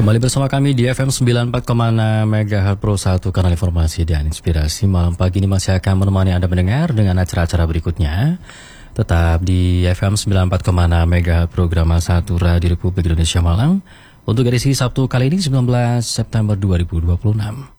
Kembali bersama kami di FM 94,6 MHz Pro 1, kanal informasi dan inspirasi. Malam pagi ini masih akan menemani Anda mendengar dengan acara-acara berikutnya. Tetap di FM 94,6 MHz program 1 Radio Republik Indonesia Malang. Untuk edisi Sabtu kali ini 19 September 2026.